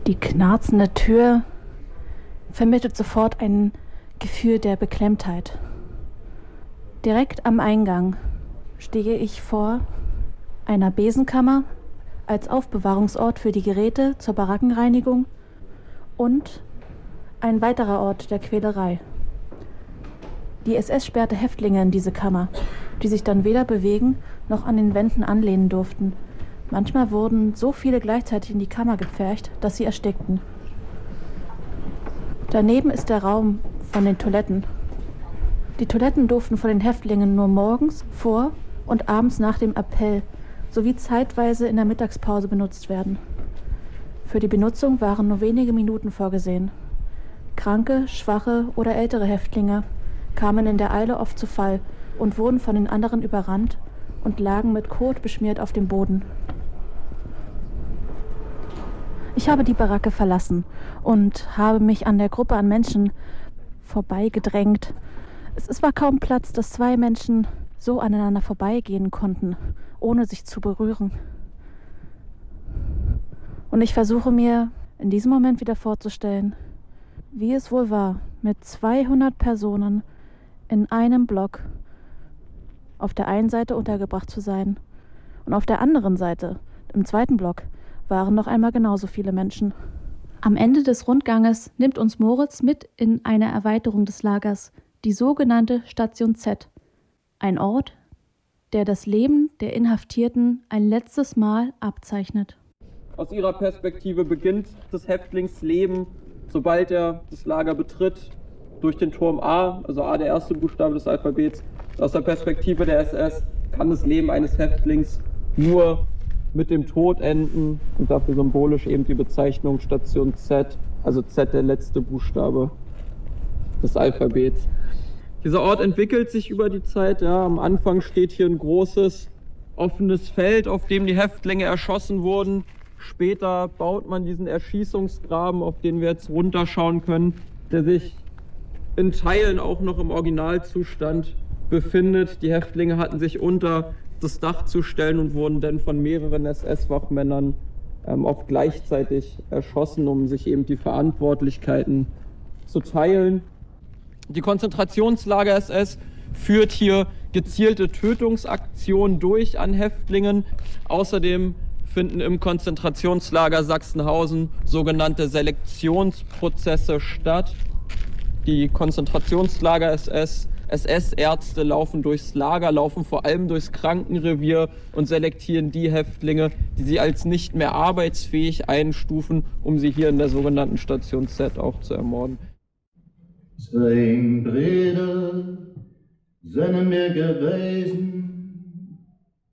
Die knarzende Tür vermittelt sofort ein Gefühl der Beklemmtheit. Direkt am Eingang stehe ich vor einer Besenkammer als Aufbewahrungsort für die Geräte zur Barackenreinigung und ein weiterer Ort der Quälerei. Die SS sperrte Häftlinge in diese Kammer, die sich dann weder bewegen noch an den Wänden anlehnen durften. Manchmal wurden so viele gleichzeitig in die Kammer gepfercht, dass sie erstickten. Daneben ist der Raum von den Toiletten. Die Toiletten durften von den Häftlingen nur morgens, vor und abends nach dem Appell sowie zeitweise in der Mittagspause benutzt werden. Für die Benutzung waren nur wenige Minuten vorgesehen. Kranke, schwache oder ältere Häftlinge kamen in der Eile oft zu Fall und wurden von den anderen überrannt und lagen mit Kot beschmiert auf dem Boden. Ich habe die Baracke verlassen und habe mich an der Gruppe an Menschen vorbeigedrängt. Es war kaum Platz, dass zwei Menschen so aneinander vorbeigehen konnten, ohne sich zu berühren. Und ich versuche mir in diesem Moment wieder vorzustellen, wie es wohl war, mit 200 Personen in einem Block auf der einen Seite untergebracht zu sein. Und auf der anderen Seite, im zweiten Block, waren noch einmal genauso viele Menschen. Am Ende des Rundganges nimmt uns Moritz mit in eine Erweiterung des Lagers, die sogenannte Station Z. Ein Ort, der das Leben der Inhaftierten ein letztes Mal abzeichnet. Aus ihrer Perspektive beginnt das Häftlingsleben, sobald er das Lager betritt, durch den Turm A, also A der erste Buchstabe des Alphabets. Aus der Perspektive der SS kann das Leben eines Häftlings nur mit dem Tod enden und dafür symbolisch eben die Bezeichnung Station Z, also Z der letzte Buchstabe des Alphabets. Dieser Ort entwickelt sich über die Zeit. Ja. Am Anfang steht hier ein großes offenes Feld, auf dem die Häftlinge erschossen wurden. Später baut man diesen Erschießungsgraben, auf den wir jetzt runterschauen können, der sich in Teilen auch noch im Originalzustand befindet. Die Häftlinge hatten sich unter das Dach zu stellen und wurden dann von mehreren SS-Wachmännern oft gleichzeitig erschossen, um sich eben die Verantwortlichkeiten zu teilen. Die Konzentrationslager SS führt hier gezielte Tötungsaktionen durch an Häftlingen. Außerdem finden im Konzentrationslager Sachsenhausen sogenannte Selektionsprozesse statt. Die Konzentrationslager SS-Ärzte laufen durchs Lager, laufen vor allem durchs Krankenrevier und selektieren die Häftlinge, die sie als nicht mehr arbeitsfähig einstufen, um sie hier in der sogenannten Station Z auch zu ermorden. 2 Brüder sind mir gewesen,